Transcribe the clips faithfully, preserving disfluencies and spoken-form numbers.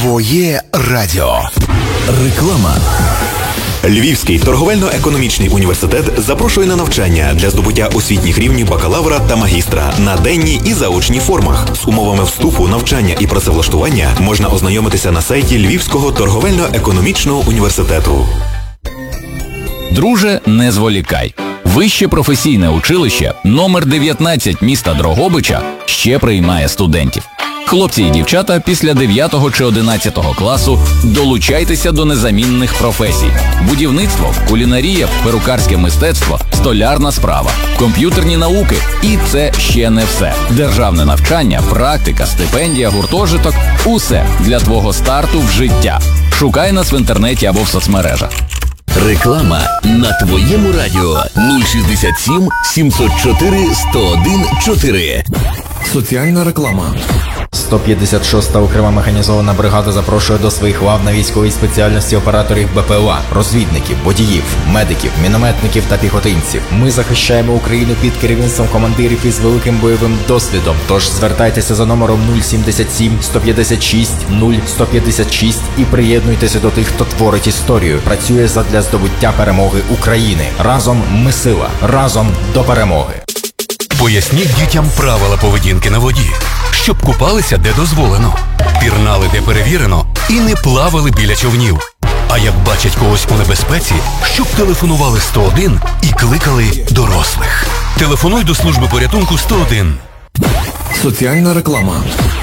Твоє радіо. Реклама. Львівський торговельно-економічний університет запрошує на навчання для здобуття освітніх рівнів бакалавра та магістра на денній і заочній формах. З умовами вступу, навчання і працевлаштування можна ознайомитися на сайті Львівського торговельно-економічного університету. Друже, не зволікай. Вище професійне училище номер дев'ятнадцять міста Дрогобича ще приймає студентів. Хлопці і дівчата після дев'ятого чи одинадцятого класу долучайтеся до незамінних професій. Будівництво, кулінарія, перукарське мистецтво, столярна справа, комп'ютерні науки. І це ще не все. Державне навчання, практика, стипендія, гуртожиток – усе для твого старту в життя. Шукай нас в інтернеті або в соцмережах. Реклама на твоєму радіо нуль шістдесят сім сімсот чотири сто один чотири. Соціальна реклама. сто п'ятдесят шоста окрема механізована бригада запрошує до своїх лав на військовій спеціальності операторів БПЛА, розвідників, водіїв, медиків, мінометників та піхотинців. Ми захищаємо Україну під керівництвом командирів із великим бойовим досвідом. Тож звертайтеся за номером нуль сімдесят сім сто п'ятдесят шість нуль сто п'ятдесят шість і приєднуйтеся до тих, хто творить історію, працює задля здобуття перемоги України. Разом ми сила, разом до перемоги. Поясніть дітям правила поведінки на воді, щоб купалися де дозволено, пірнали де перевірено і не плавали біля човнів. А як бачать когось у небезпеці, щоб телефонували сто один і кликали дорослих. Телефонуй до служби порятунку сто один. Соціальна реклама.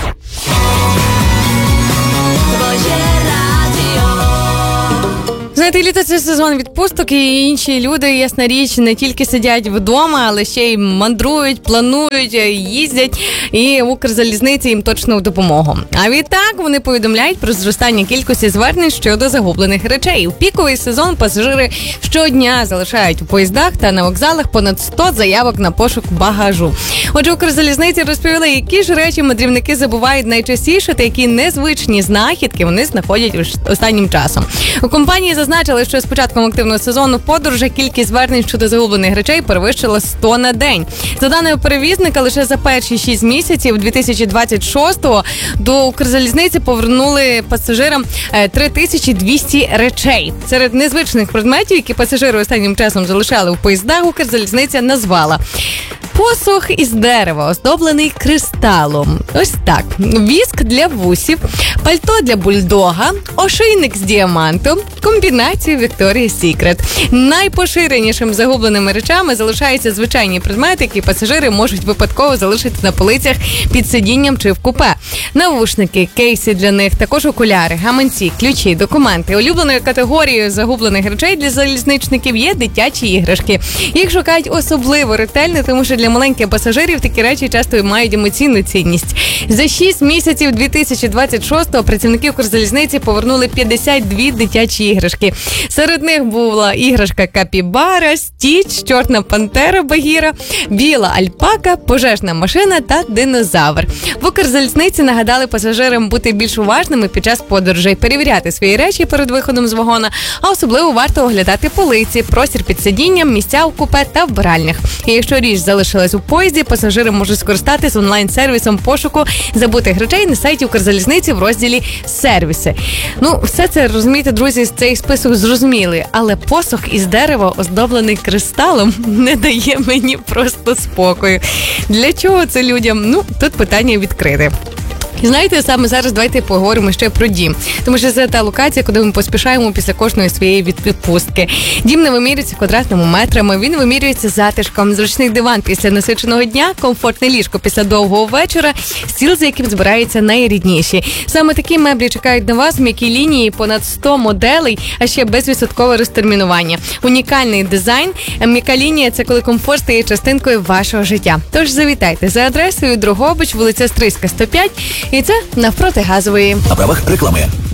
Знаєте, літо – це сезон відпусток, і інші люди, ясна річ, не тільки сидять вдома, але ще й мандрують, планують, їздять, і Укрзалізниця їм точно в допомогу. А відтак вони повідомляють про зростання кількості звернень щодо загублених речей. У піковий сезон пасажири щодня залишають у поїздах та на вокзалах понад сто заявок на пошук багажу. Отже, Укрзалізниця розповіла, які ж речі мандрівники забувають найчастіше та які незвичні знахідки вони знаходять останнім часом. У компанії зазначили, що з початком активного сезону подорожа кількість звернень щодо загублених речей перевищила сто на день. За даними перевізника, лише за перші шість місяців дві тисячі двадцять шостого до Укрзалізниці повернули пасажирам три тисячі двісті речей. Серед незвичних предметів, які пасажири останнім часом залишали у поїздах, Укрзалізниця назвала: посох із дерева, оздоблений кристалом. Ось так. Віск для вусів, пальто для бульдога, ошийник з діамантом, комбінацію Victoria's Secret. Найпоширенішим загубленими речами залишаються звичайні предмети, які пасажири можуть випадково залишити на полицях під сидінням чи в купе. Навушники, кейси для них, також окуляри, гаманці, ключі, документи. Улюбленою категорією загублених речей для залізничників є дитячі іграшки. Їх шукають особливо ретельно, тому що для маленьких пасажирів такі речі часто мають емоційну цінність. За шість місяців дві тисячі двадцять шостого працівники Укрзалізниці повернули п'ятдесят дві дитячі іграшки. Серед них була іграшка Капібара, Стіч, Чорна пантера Багіра, біла альпака, пожежна машина та динозавр. В Укрзалізниці нагадали пасажирам бути більш уважними під час подорожей, перевіряти свої речі перед виходом з вагона, а особливо варто оглядати полиці, простір під сидінням, місця у купе та вбиральнях. І якщо річ залишилась у поїзді, пасажири можуть скористатись онлайн-сервісом пошуку забутих речей на сайті Укрзалізниці в розділі «Сервіси». Ну, все це, розумієте, друзі, цей список зрозумілий, але посох із дерева, оздоблений кристалом, не дає мені просто спокою. Для чого це людям? Ну, тут питання відкрите. І знаєте, саме зараз давайте поговоримо ще про дім. Тому що це та локація, куди ми поспішаємо після кожної своєї відпустки. Дім не вимірюється квадратними метрами, він вимірюється затишком. Зручний диван після насиченого дня, комфортне ліжко після довгого вечора, стіл, за яким збираються найрідніші. Саме такі меблі чекають на вас в м'якій лінії, понад сто моделей, а ще безвідсоткове розтермінування. Унікальний дизайн. М'яка лінія – це коли комфорт стає частинкою вашого життя. Тож завітайте за адресою Дрогобич, вулиця Стрийська, сто п'ять. І це навпроти Газової. На правах реклами.